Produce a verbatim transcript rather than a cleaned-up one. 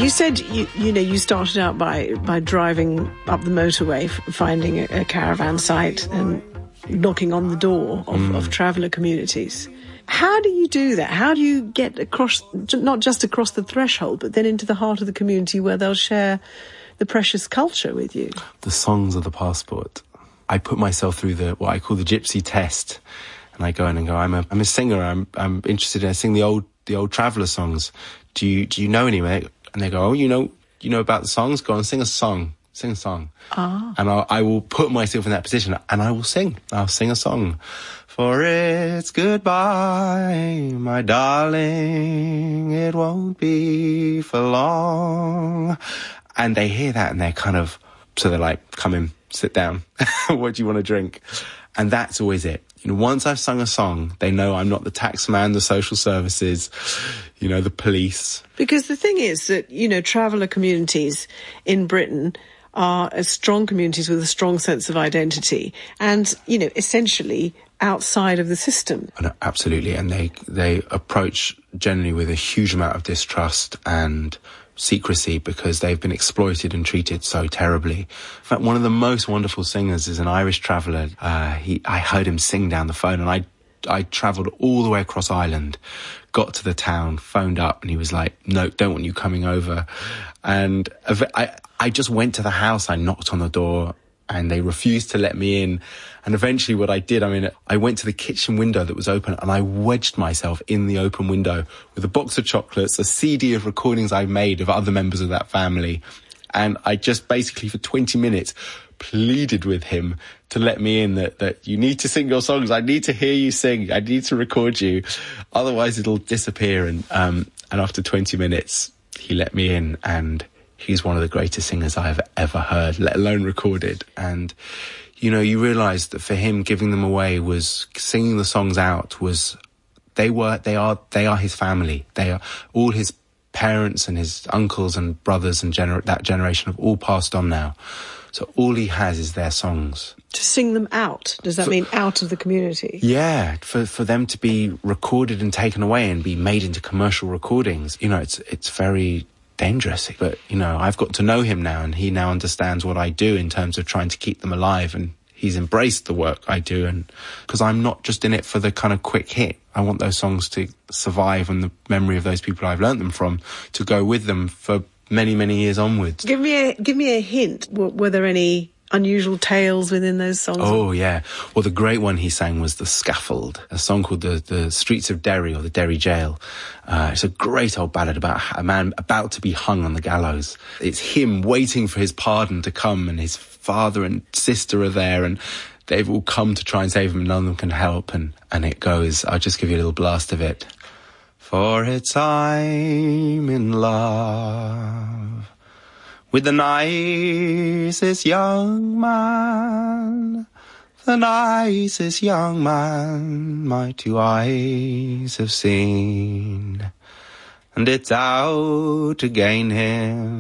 You said, you, you know, you started out by, by driving up the motorway, f- finding a, a caravan site and knocking on the door of, mm. of traveller communities. How do you do that? How do you get across, not just across the threshold, but then into the heart of the community where they'll share the precious culture with you? The songs are the passport. I put myself through the what I call the gypsy test, and I go in and go, I'm a I'm a singer. I'm I'm interested in I sing the old the old traveller songs. Do you do you know any? And they go, oh, you know you know about the songs. Go on, sing a song. Sing a song. Ah. And I'll, I will put myself in that position, and I will sing. I'll sing a song. For it's goodbye, my darling. It won't be for long. And they hear that, and they're kind of so they're like, come in. Sit down. What do you want to drink? And that's always it. You know, once I've sung a song, they know I'm not the tax man, the social services, you know, the police. Because the thing is that, you know, traveller communities in Britain are as strong communities with a strong sense of identity and, you know, essentially outside of the system. No, absolutely. And they, they approach generally with a huge amount of distrust and secrecy because they've been exploited and treated so terribly. In fact, one of the most wonderful singers is an Irish traveller. Uh, he, I heard him sing down the phone, and I, I travelled all the way across Ireland, got to the town, phoned up, and he was like, no, don't want you coming over. And I, I just went to the house, I knocked on the door, and they refused to let me in. And eventually what I did, I mean, I went to the kitchen window that was open, and I wedged myself in the open window with a box of chocolates, a C D of recordings I made of other members of that family. And I just basically for twenty minutes pleaded with him to let me in, that, that you need to sing your songs. I need to hear you sing. I need to record you. Otherwise it'll disappear. And, um, and after twenty minutes, he let me in, and he's one of the greatest singers I have ever heard, let alone recorded. And, you know, you realise that for him, giving them away was, singing the songs out was, they were, they are, they are his family. They are, all his parents and his uncles and brothers and gener- that generation have all passed on now. So all he has is their songs. To sing them out, does that for, mean out of the community? Yeah, for for them to be recorded and taken away and be made into commercial recordings, you know, it's it's very dangerous. But, you know, I've got to know him now, and he now understands what I do in terms of trying to keep them alive, and he's embraced the work I do, and because I'm not just in it for the kind of quick hit. I want those songs to survive and the memory of those people I've learnt them from to go with them for many, many years onwards. Give me a, give me a hint. Were, were there any unusual tales within those songs? Oh, yeah. Well, the great one he sang was The Scaffold, a song called The, the Streets of Derry, or the Derry Jail. Uh, it's a great old ballad about a man about to be hung on the gallows. It's him waiting for his pardon to come, and his father and sister are there, and they've all come to try and save him, and none of them can help. And, and it goes, I'll just give you a little blast of it. For it's I'm in love with the nicest young man, the nicest young man my two eyes have seen. And it's out to gain him